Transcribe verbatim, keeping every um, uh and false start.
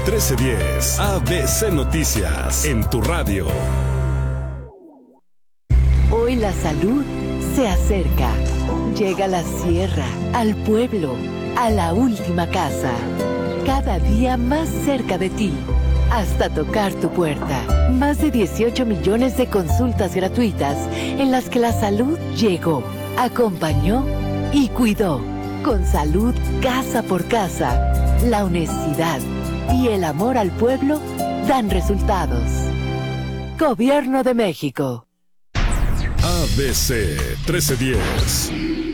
trece diez, A B C Noticias, en tu radio. Hoy la salud se acerca. Llega a la sierra, al pueblo, a la última casa. Cada día más cerca de ti, hasta tocar tu puerta. Más de dieciocho millones de consultas gratuitas en las que la salud llegó, acompañó y cuidó. Con salud casa por casa, la honestidad y el amor al pueblo dan resultados. Gobierno de México. A B C trece diez.